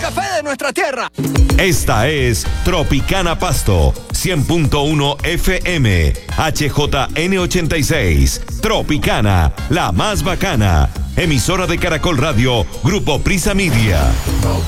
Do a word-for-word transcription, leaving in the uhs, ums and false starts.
café de nuestra tierra. Esta es Tropicana Pasto, cien punto uno F M, H J N ochenta y seis. Tropicana, la más bacana. Emisora de Caracol Radio, Grupo Prisa Media.